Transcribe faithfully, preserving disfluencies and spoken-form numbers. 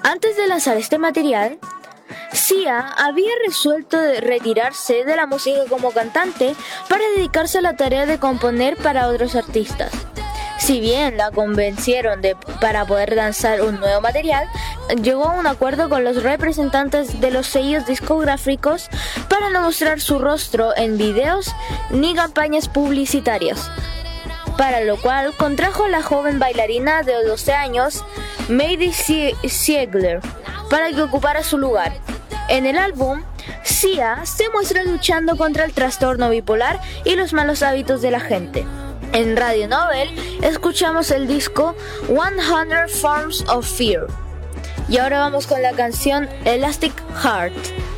Antes de lanzar este material, Sia había resuelto de retirarse de la música como cantante para dedicarse a la tarea de componer para otros artistas. Si bien la convencieron de, para poder lanzar un nuevo material, llegó a un acuerdo con los representantes de los sellos discográficos para no mostrar su rostro en videos ni campañas publicitarias, para lo cual contrajo a la joven bailarina de doce años, Maddie Ziegler, para que ocupara su lugar. En el álbum, Sia se muestra luchando contra el trastorno bipolar y los malos hábitos de la gente. En Radio Novel escuchamos el disco cien Forms of Fear. Y ahora vamos con la canción Elastic Heart.